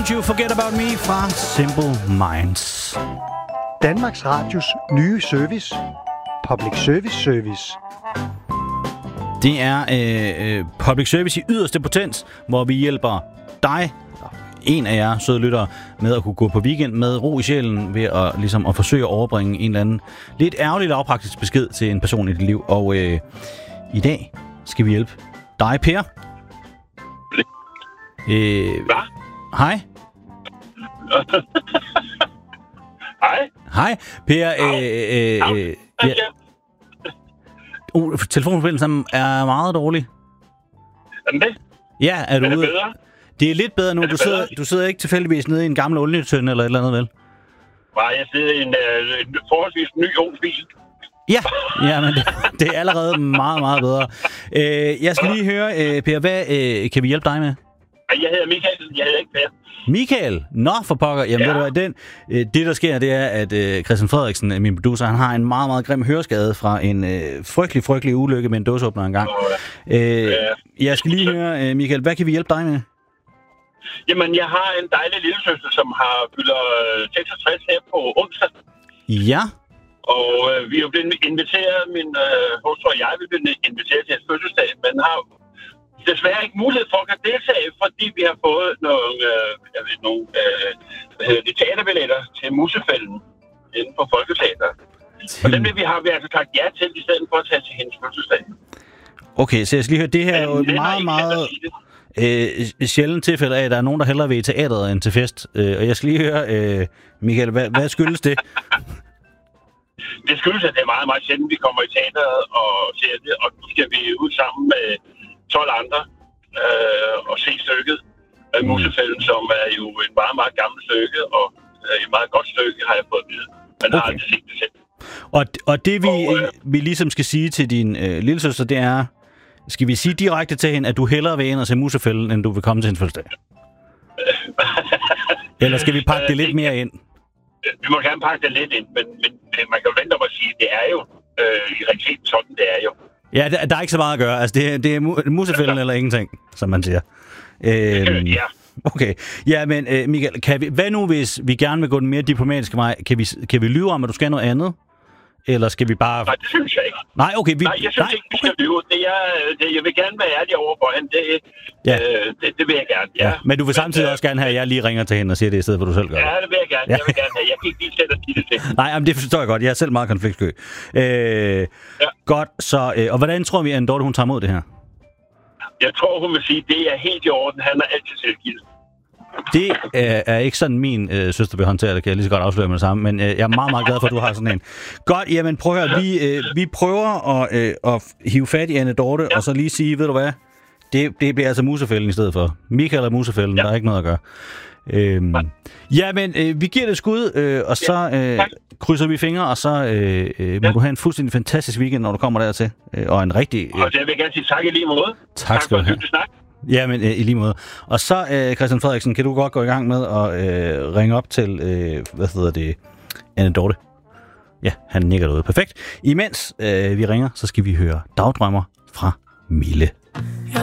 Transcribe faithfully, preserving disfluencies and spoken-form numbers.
Don't You Forget About Me fra Simple Minds. Danmarks Radios nye service. Public Service Service. Det er øh, public service i yderste potens, hvor vi hjælper dig, en af jer søde lyttere, med at kunne gå på weekend med ro i sjælen ved at, ligesom, at forsøge at overbringe en eller anden lidt ærgerlig lavpraktisk besked til en person i dit liv. Og øh, i dag skal vi hjælpe dig, Per. Øh, Hvad? Hej. Hej. Hej, Per. Øh, øh, øh, ja. Uh, telefonforbindelsen er meget dårlig. Er den det? Ja, er du Er det ude? bedre? Det er lidt bedre nu. Er det Du sidder, bedre? du sidder ikke tilfældigvis nede i en gammel olietønde eller et eller andet, vel? Nej, jeg sidder i en, øh, en forholdsvis ny ung bil. Ja, ja, men det, det er allerede meget, meget bedre. Øh, jeg skal lige høre, øh, Per, hvad øh, kan vi hjælpe dig med? Jeg hedder Michael, jeg hedder ikke Per. Michael? Nå, for pokker. Jamen, Ja. ved du hvad, den, øh, det der sker, det er, at øh, Christian Frederiksen, min producer, han har en meget, meget grim høreskade fra en øh, frygtelig, frygtelig ulykke med en dåseåbner engang. Øh, jeg skal lige høre, øh, Michael, hvad kan vi hjælpe dig med? Jamen, jeg har en dejlig lille søster, som har fylder seksogtres her på onsdag. Ja. Og øh, vi er jo blevet inviteret, min øh, hustru og jeg, vi er blevet inviteret til et fødselsdag, men har desværre ikke mulighed for at kan deltage, fordi vi har fået nogle, øh, jeg ved, nogle øh, hvad hedder det, teaterbilletter til Musefælden inden for Folketeateret. Og dem vil vi har vi altså sagt ja til, i stedet for at tage til hendes fødselsdag. Okay, så jeg skal lige høre, det her er jo Men et meget, meget øh, sjældent tilfælde af, at der er nogen, der hellere vil i teateret end til fest. Øh, og jeg skal lige høre, øh, Michael, hvad, hvad skyldes det? Det skyldes, at det er meget, meget sjældent, vi kommer i teateret og ser det, og nu skal vi ud sammen med tolv andre øh, og se stykket af Musefælden, som er jo et meget, meget gammelt stykke, og øh, et meget godt stykke, har jeg fået at vide. Man har Okay. aldrig set det selv. Og, og det vi, Og, øh, vi ligesom skal sige til din øh, lillesøster, det er, skal vi sige direkte til hende, at du hellere vil ind og se Musefælden, end du vil komme til hendes fødselsdag? Eller skal vi pakke det lidt mere ind? Vi må gerne pakke det lidt ind, men, men man kan jo vente om at sige, at det er jo øh, i realiteten sådan, det er jo. Ja, der, der er ikke så meget at gøre. Altså, det, er- det er mu- Musefælden eller ingenting, som man siger. Øhm, Ja. Okay. Ja, men øh, Michael, kan vi, hvad nu, hvis vi gerne vil gå den mere diplomatiske vej? Kan vi, kan vi lyve om, at du skal noget andet? Eller skal vi bare... Nej, det synes jeg ikke. Nej, okay. Vi... Nej, jeg synes ikke, vi skal lyve. Det er, det, jeg vil gerne være ærlig over for hende. Det, Ja. øh, det, det vil jeg gerne, ja. Ja, men du vil samtidig øh, også gerne have, at jeg lige ringer til hende og siger det i stedet, hvor du selv gør det. Ja, det vil jeg gerne. Jeg vil gerne have. Jeg kan ikke lige sætte at sige det til. Nej, men det forstår jeg godt. Jeg er selv meget konfliktsky. Øh, ja. Godt, så... Øh, og hvordan tror vi, at Dorte, hun tager imod det her? Jeg tror, hun vil sige, at det er helt i orden. Han er altid tilgivet. Det øh, er ikke sådan, min øh, søster vil håndtere det, kan jeg lige så godt afsløre med det samme, men øh, jeg er meget, meget glad for, at du har sådan en. Godt, jamen prøv at høre, vi, øh, vi prøver at, øh, at hive fat i Anne Dorte, ja. Og så lige sige, ved du hvad, det, det bliver altså Musefælden i stedet for. Michael er Musefælden, ja. Der er ikke noget at gøre. Øhm, ja, men øh, vi giver det et skud, øh, og så øh, krydser vi fingre, og så øh, øh, må ja. du have en fuldstændig fantastisk weekend, når du kommer dertil, øh, og en rigtig... Øh, Og det vil jeg gerne sige tak i lige måde. Tak skal du have. Tak for snak. Ja, men øh, i lige måde. Og så, øh, Christian Frederiksen, kan du godt gå i gang med at øh, ringe op til, øh, hvad hedder det, Anne Dorte? Ja, han nikker derude. Perfekt. Imens øh, vi ringer, så skal vi høre Dagdrømmer fra Mille.